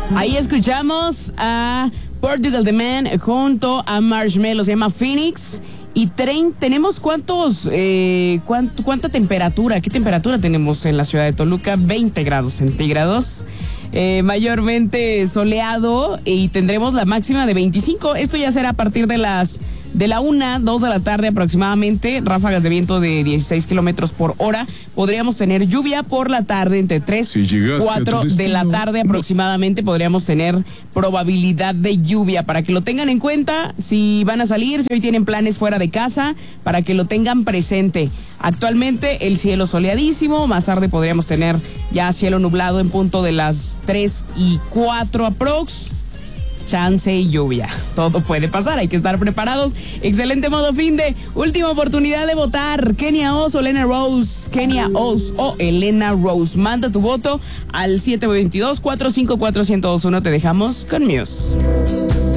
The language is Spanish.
Ahí escuchamos a Portugal The Man junto a Marshmello, se llama Phoenix. Y tenemos ¿cuánta temperatura? ¿Qué temperatura tenemos en la ciudad de Toluca? 20 grados centígrados. Mayormente soleado y tendremos la máxima de 25. Esto ya será a partir de la 1, 2 de la tarde aproximadamente. Ráfagas de viento de 16 kilómetros por hora. Podríamos tener lluvia por la tarde entre 3 y 4 de la tarde aproximadamente. Podríamos tener probabilidad de lluvia. Para que lo tengan en cuenta, si van a salir, si hoy tienen planes fuera de casa, para que lo tengan presente. Actualmente el cielo soleadísimo. Más tarde podríamos tener ya cielo nublado en punto de las 3 y 4 aprox. Chance y lluvia. Todo puede pasar, hay que estar preparados. Excelente modo fin de última oportunidad de votar. Kenia Oz o Elena Rose. Kenia Oz o Elena Rose. Manda tu voto al 722-454-1021. Te dejamos con Muse.